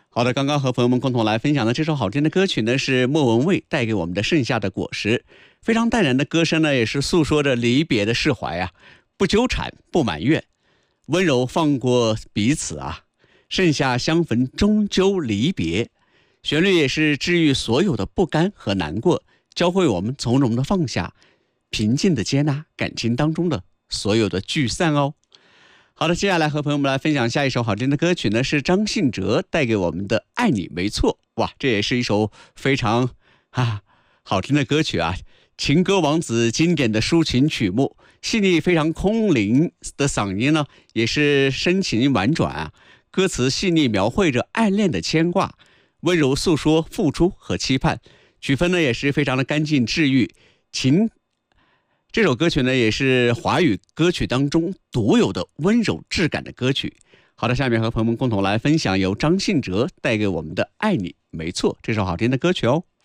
好的，刚刚和朋友们共同来分享的这首好听的歌曲呢，是莫文蔚带给我们的《盛夏的果实》。非常淡然的歌声呢，也是诉说着离别的释怀啊，不纠缠，不埋怨，温柔放过彼此啊。盛夏相逢，终究离别。旋律也是治愈所有的不甘和难过，教会我们从容的放下，平静的接纳感情当中的所有的聚散哦。好的，接下来和朋友们来分享下一首好听的歌曲呢，是张信哲带给我们的《爱你没错》。哇，这也是一首非常好听的歌曲啊，情歌王子经典的抒情曲目，细腻非常空灵的嗓音呢，也是深情婉转啊。歌词细腻描绘着爱恋的牵挂，温柔诉说付出和期盼，曲风呢也是非常的干净治愈。这首歌曲呢也是华语歌曲当中独有的温柔质感的歌曲。好的，下面和朋友们共同来分享由张信哲带给我们的《爱你没错》这首好听的歌曲哦。